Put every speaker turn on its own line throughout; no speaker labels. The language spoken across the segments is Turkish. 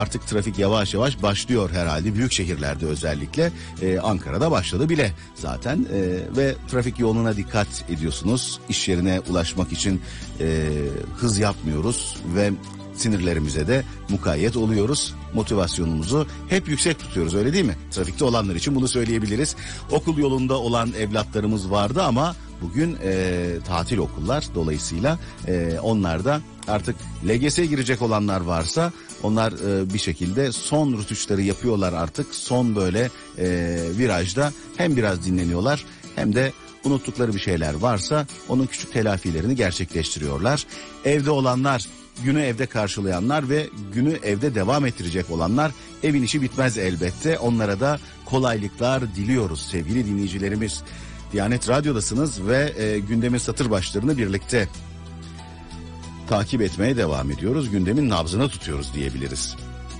Artık trafik yavaş yavaş başlıyor herhalde büyük şehirlerde, özellikle Ankara'da başladı bile zaten ve trafik yoğunluğuna dikkat ediyorsunuz. İş yerine ulaşmak için hız yapmıyoruz ve sinirlerimize de mukayyet oluyoruz. Motivasyonumuzu hep yüksek tutuyoruz, öyle değil mi? Trafikte olanlar için bunu söyleyebiliriz. Okul yolunda olan evlatlarımız vardı ama bugün tatil okullar, dolayısıyla onlar da artık LGS'ye girecek olanlar varsa onlar bir şekilde son rütuşları yapıyorlar artık. Son böyle virajda hem biraz dinleniyorlar hem de unuttukları bir şeyler varsa onun küçük telafilerini gerçekleştiriyorlar. Evde olanlar, günü evde karşılayanlar ve günü evde devam ettirecek olanlar, evin işi bitmez elbette. Onlara da kolaylıklar diliyoruz sevgili dinleyicilerimiz. Diyanet Radyo'dasınız ve gündemin satır başlarını birlikte takip etmeye devam ediyoruz. Gündemin nabzını tutuyoruz diyebiliriz.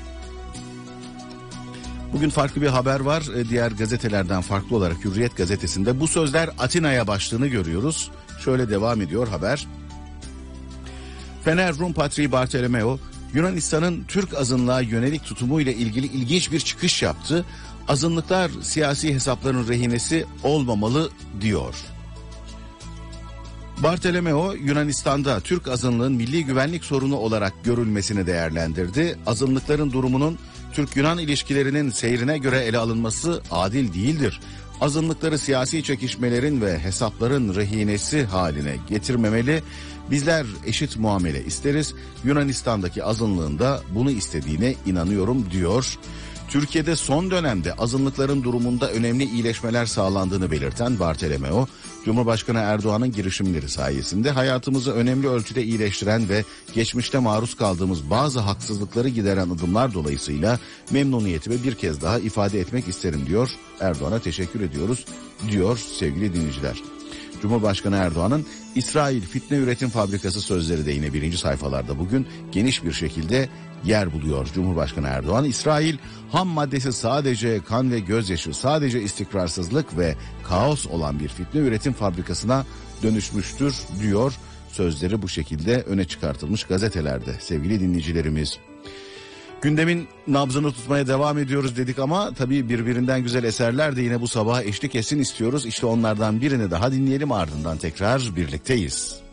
Bugün farklı bir haber var. Diğer gazetelerden farklı olarak Hürriyet gazetesinde bu sözler Atina'ya başlığını görüyoruz. Şöyle devam ediyor haber. Fener Rum Patriği Bartolomeo, Yunanistan'ın Türk azınlığa yönelik tutumuyla ilgili ilginç bir çıkış yaptı. Azınlıklar siyasi hesapların rehinesi olmamalı diyor. Bartolomeo, Yunanistan'da Türk azınlığın milli güvenlik sorunu olarak görülmesini değerlendirdi. Azınlıkların durumunun Türk-Yunan ilişkilerinin seyrine göre ele alınması adil değildir. Azınlıkları siyasi çekişmelerin ve hesapların rehinesi haline getirmemeli. Bizler eşit muamele isteriz. Yunanistan'daki azınlığın da bunu istediğine inanıyorum diyor. Türkiye'de son dönemde azınlıkların durumunda önemli iyileşmeler sağlandığını belirten Bartolomeo, Cumhurbaşkanı Erdoğan'ın girişimleri sayesinde hayatımızı önemli ölçüde iyileştiren ve geçmişte maruz kaldığımız bazı haksızlıkları gideren adımlar dolayısıyla memnuniyetimi bir kez daha ifade etmek isterim diyor. Erdoğan'a teşekkür ediyoruz diyor sevgili dinleyiciler. Cumhurbaşkanı Erdoğan'ın İsrail fitne üretim fabrikası sözleri de yine birinci sayfalarda bugün geniş bir şekilde yer buluyor. Cumhurbaşkanı Erdoğan, İsrail ham maddesi sadece kan ve gözyaşı, sadece istikrarsızlık ve kaos olan bir fitne üretim fabrikasına dönüşmüştür diyor. Sözleri bu şekilde öne çıkartılmış gazetelerde sevgili dinleyicilerimiz. Gündemin nabzını tutmaya devam ediyoruz dedik ama tabii birbirinden güzel eserler de yine bu sabah eşlik etsin istiyoruz. İşte onlardan birini daha dinleyelim, ardından tekrar birlikteyiz.